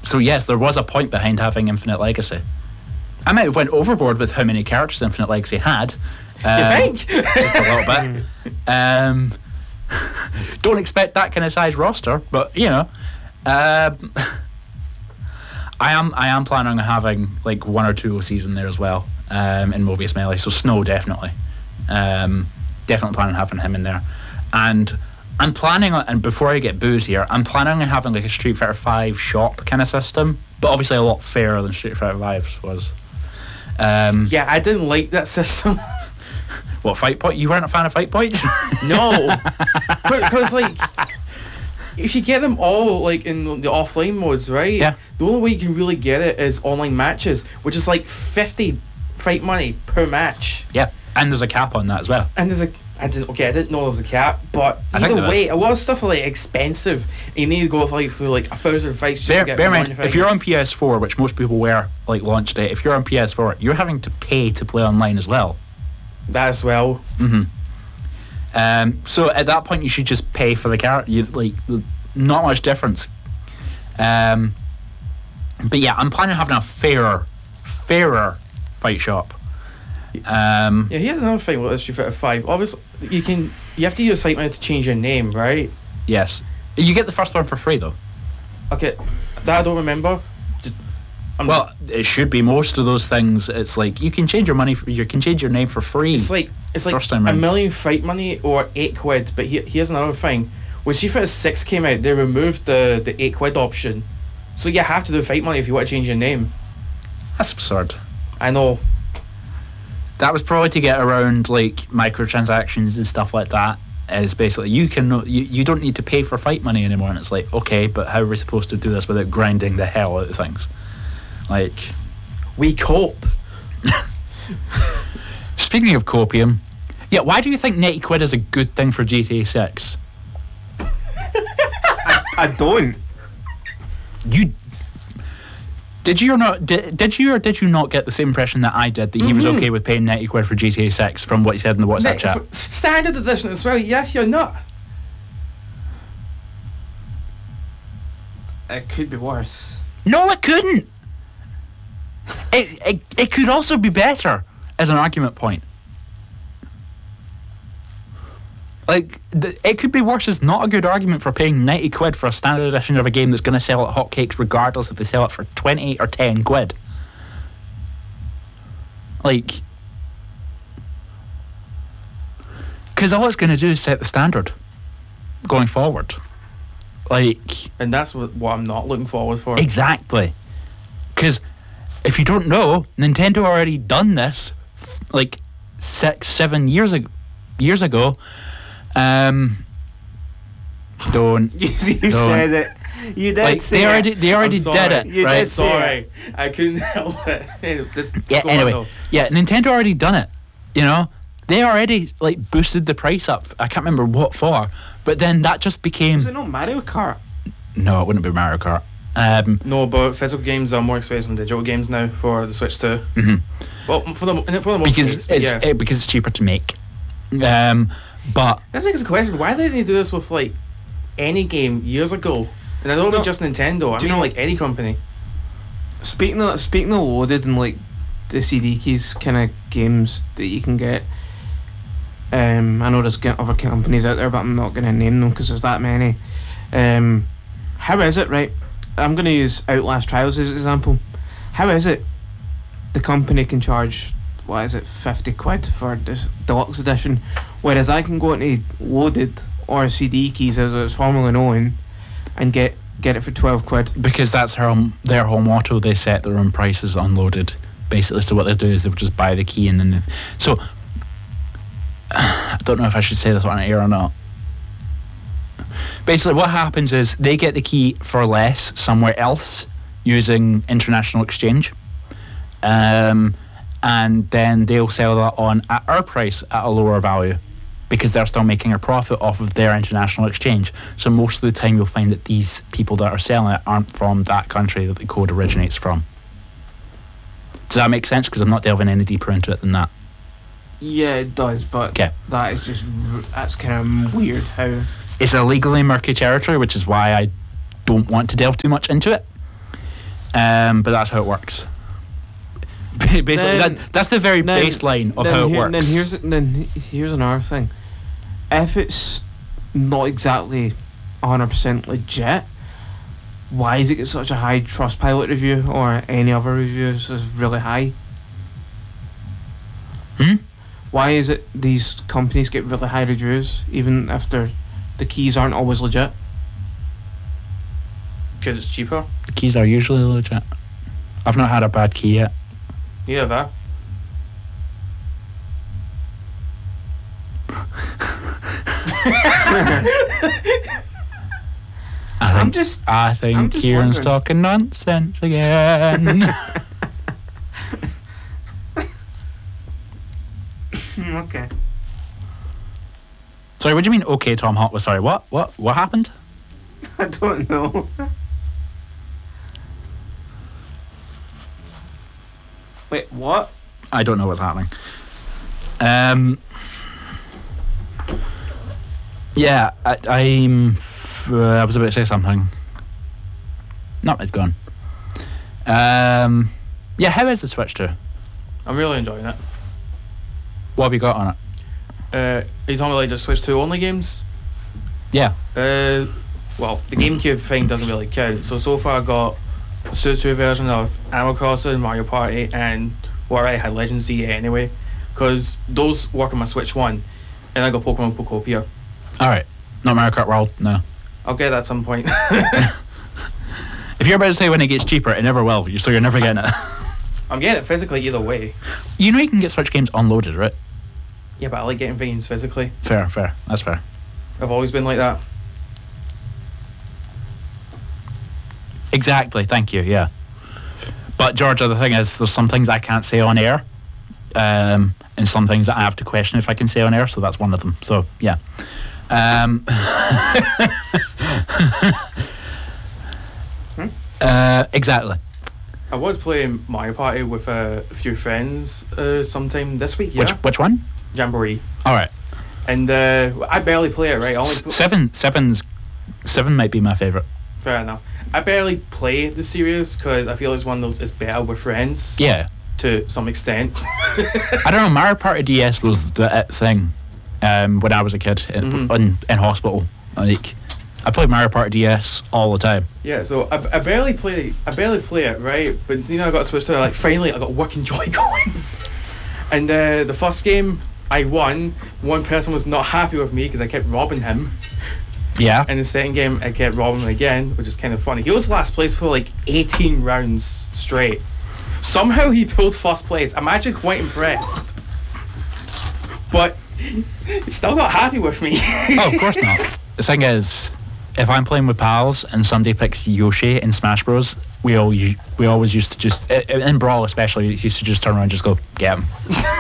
So yes, there was a point behind having Infinite Legacy. I might have went overboard with how many characters Infinite Legacy had. You think? Just a little bit. Don't expect that kind of size roster, but you know, I am planning on having like 1 or 2 OCs in there as well, in Mobius Melee. So Snow definitely planning on having him in there, and I'm planning on, and before I get booze here, I'm planning on having like a Street Fighter 5 shop kind of system, but obviously a lot fairer than Street Fighter 5 was. Yeah, I didn't like that system. What, Fight Point? You weren't a fan of Fight Points? No, because like, if you get them all like in the offline modes, right? Yeah. The only way you can really get it is online matches, which is like 50 fight money per match. Yeah, and there's a cap on that as well. And there's a, I didn't know there was a cap, but I think either there way, is. a lot of stuff are like expensive. And you need to go through like 1,000 fights just to get Bear in one mind, thing. if you're on PS4, which most people were like launch day, if you're on PS4, you're having to pay to play online as well. that as well. So at that point, you should just pay for the character. You like not much difference. But yeah, I'm planning on having a fairer fight shop. Yeah, here's another thing with Street Fighter 5. Obviously, you have to use fight money to change your name, right? Yes, you get the first one for free though. Okay, that I don't remember. Well, it should be most of those things. It's like you can change your money. You can change your name for free. It's like First time a round. million fight money or £8. But here's another thing: when Street Fighter 6 came out, they removed the £8 option. So you have to do fight money if you want to change your name. That's absurd. I know. That was probably to get around like microtransactions and stuff like that. Is basically you don't need to pay for fight money anymore, and it's like, okay, but how are we supposed to do this without grinding the hell out of things? Like, We cope. speaking of copium, yeah, why do you think £90 is a good thing for GTA 6? I don't. You did you or not? Did you or did you not get the same impression that I did, that he was okay with paying £90 for GTA 6 from what he said in the WhatsApp chat? Standard edition as well. Yeah, if you're not. It could be worse. No, it couldn't. It could also be better as an argument point. Like, it could be worse is not a good argument for paying £90 for a standard edition of a game that's going to sell at hotcakes regardless if they sell it for 20 or £10. Like, because all it's going to do is set the standard going forward. Like, And that's what I'm not looking forward for. exactly. Because if you don't know, Nintendo already done this like 6-7 years ago. Don't. You said it. You did Like say they already I'm sorry. did it, You right? did say Sorry, I couldn't help it. Just Yeah. go on, Anyway, though. yeah, Nintendo already done it. You know, they already like boosted the price up. I can't remember what for, but then that just became. Was it not Mario Kart? No, it wouldn't be Mario Kart. No, but physical games are more expensive than digital games now for the Switch 2. Well, for the most because games, it's yeah. because it's cheaper to make. But That makes a question. Why didn't they do this with like any game years ago? And I don't mean just Nintendo. I Do you mean know- like any company. Speaking of loaded and like the CD keys kind of games that you can get, I know there's other companies out there, but I'm not going to name them because there's that many. How is it, right? I'm going to use Outlast Trials as an example. How is it the company can charge, what is it, £50 for this deluxe edition, whereas I can go into loaded or CD keys as it's formerly known and get it for £12? because that's their whole motto. They set their own prices unloaded, basically. So what they do is they'll just buy the key and then. So I don't know if I should say this on air or not. Basically, what happens is they get the key for less somewhere else using international exchange, and then they'll sell that on at our price at a lower value, because they're still making a profit off of their international exchange. So most of the time you'll find that these people that are selling it aren't from that country that the code originates from. Does that make sense? Because I'm not delving any deeper into it than that. Yeah, it does, but 'Kay. that is just that's kind of weird how. It's a legally murky territory, which is why I don't want to delve too much into it. But that's how it works. Basically, that's the very baseline of how it works. Then here's another thing. If it's not exactly 100% legit, why does it get such a high Trustpilot review or any other reviews is really high? Why is it these companies get really high reviews even if the keys aren't always legit? Because it's cheaper. The keys are usually legit. I've not had a bad key yet. Yeah, that. I think Kieran's talking nonsense again. Okay. Sorry, what do you mean? Okay, Tom Hot was sorry. What happened? I don't know. Wait, what? I don't know what's happening. Yeah, I was about to say something. No, it's gone. Yeah, how is the Switch 2? I'm really enjoying it. What have you got on it? Are you talking about like just Switch 2 only games? Yeah. Well, the GameCube thing doesn't really count. So far I got a Switch 2 version of Animal Crossing, Mario Party, and what I had Legends Z anyway, because those work on my Switch 1, and I got Pokemon Pokopia. Alright. Not Mario Kart World, no. I'll get that at some point. If you're about to say when it gets cheaper, it never will, so you're never getting it. I'm getting it physically either way. You know you can get Switch games unloaded, right? Yeah, but I like getting things physically. Fair. That's fair. I've always been like that. Exactly, thank you, yeah. But Georgia, the thing is, there's some things I can't say on air, and some things that I have to question if I can say on air, so that's one of them. So, yeah. Exactly. I was playing Mario Party with a few friends sometime this week, yeah? Which one? Jamboree. Alright. And I barely play it, right? Seven might be my favourite. Fair enough. I barely play the series because I feel it's one of those, it's better with friends. Yeah. To some extent. I don't know, Mario Party DS was the it thing when I was a kid in hospital. Like, I played Mario Party DS all the time. Yeah, so I barely play it, right? But I got switched to finally I got working Joy-Cons. And the first game I won, one person was not happy with me because I kept robbing him. Yeah. And the second game I kept robbing him again, which is kind of funny. He was last place for 18 rounds straight. Somehow he pulled first place. I'm actually quite impressed. But he's still not happy with me. Oh, of course not. The thing is, if I'm playing with pals and somebody picks Yoshi in Smash Bros, we always used to just, in Brawl especially, used to just turn around and just go, get him.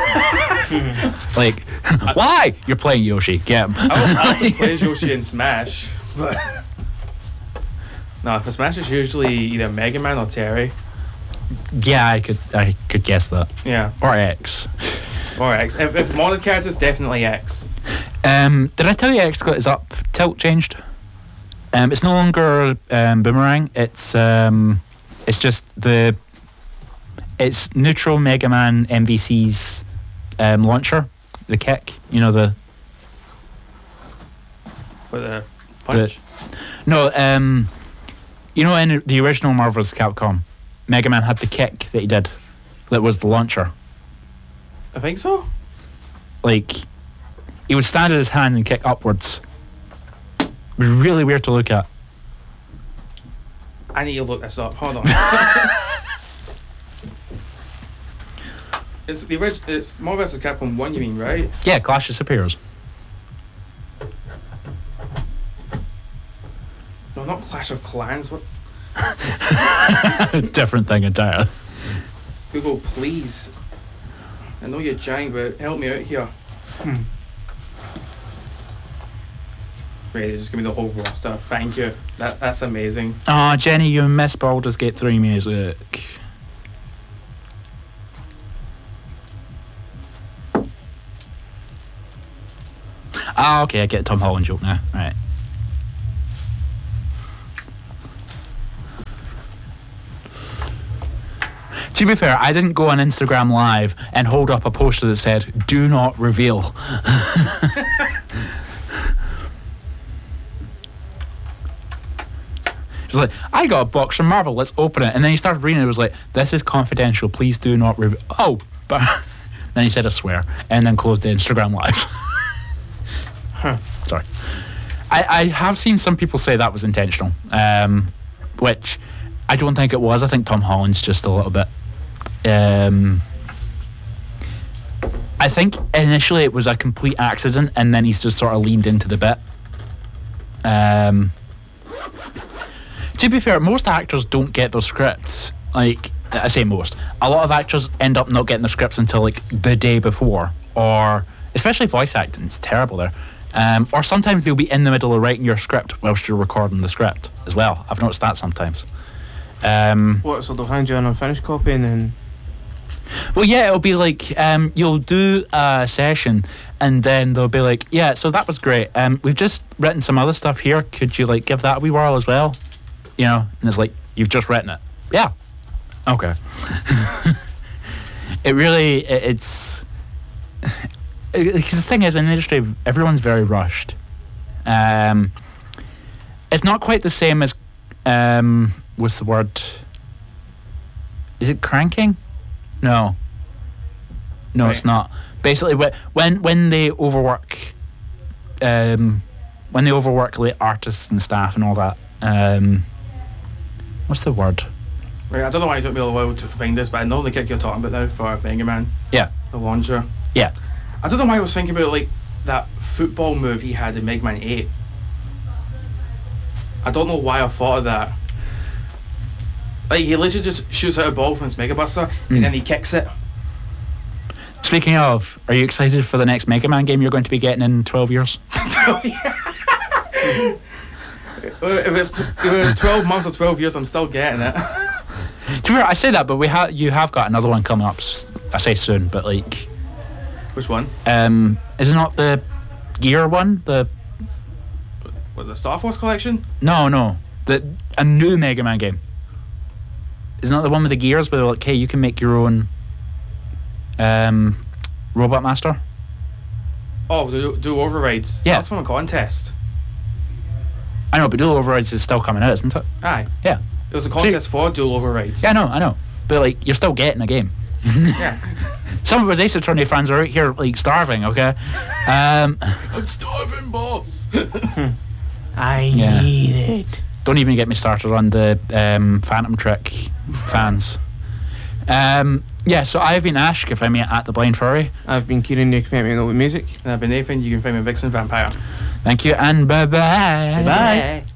Why? You're playing Yoshi, get him. I would play Yoshi in Smash, but no, for Smash it's usually either Mega Man or Terry. Yeah, I could guess that. Yeah. Or X. Or X. If modded characters, definitely X. Did I tell you X got his up tilt changed? It's no longer Boomerang. It's just it's neutral Mega Man MVC's launcher, the kick. You know the. With a punch. You know in the original Marvel vs. Capcom, Mega Man had the kick that he did, that was the launcher. I think so. He would stand at his hand and kick upwards. It was really weird to look at. I need to look this up. Hold on. It's Marvel vs. Capcom 1, you mean, right? Yeah, Clash of Superheroes. No, not Clash of Clans. What? Different thing entirely. Google, please. I know you're giant, but help me out here. Right, just give me the whole roster. Thank you. That's amazing. Oh, Jenny, you missed Baldur's Gate 3 music. Okay, I get a Tom Holland joke now. Right. To be fair, I didn't go on Instagram Live and hold up a poster that said, "Do not reveal." It's like, I got a box from Marvel, let's open it. And then he started reading it, it was like, "This is confidential, please do not reveal." Oh, but then he said a swear and then closed the Instagram Live. Sorry. I have seen some people say that was intentional, which I don't think it was. I think Tom Holland's just a little bit. I think initially it was a complete accident, and then he's just sort of leaned into the bit. To be fair, most actors don't get those scripts. Like, I say most. A lot of actors end up not getting the scripts until like the day before, or especially voice acting. It's terrible there. Or sometimes they'll be in the middle of writing your script whilst you're recording the script as well. I've noticed that sometimes. What, so they'll hand you an unfinished copy and then... Well, yeah, it'll be like, you'll do a session and then they'll be like, "Yeah, so that was great. We've just written some other stuff here. Could you like give that a wee whirl as well?" You know, and it's like, "You've just written it." Yeah. Okay. It's... Because the thing is, in the industry, everyone's very rushed. It's not quite the same as what's the word? Is it cranking? No, Right. it's not. Basically, when they overwork, like artists and staff and all that. What's the word? Right, I don't know why it took me a while to find this, but I know the kick you're talking about now for Mega Man. Yeah. The launcher. Yeah. I don't know why I was thinking about like that football move he had in Mega Man 8. I don't know why I thought of that. Like, he literally just shoots out a ball from his Mega Buster and then he kicks it. Speaking of, are you excited for the next Mega Man game you're going to be getting in 12 years? If it's 12 months or 12 years, I'm still getting it. To be fair, I say that, but you have got another one coming up. I say soon, but like, Which one? is it not the Gear one? The Was it the Star Force collection? no, a new Mega Man game. Isn't that the one with the gears where they're like, "Hey, you can make your own Robot Master"? Oh, do overrides. Yeah. That's from a contest. I know, but Dual Overrides is still coming out, isn't it? Aye. Yeah. It was a contest for dual overrides. Yeah, I know. But like, you're still getting a game. Yeah. Some of us Ace Attorney fans are out here like starving. Okay. I'm starving, boss. I Yeah. need it. Don't even get me started on the Phantom Trick fans. Yeah, so I've been Ash. You can find me at The Blind Furry. I've been Kieran, you can find me on Note Music. And I've been Nathan, you can find me Vixen Vampire. Thank you and bye bye. Bye.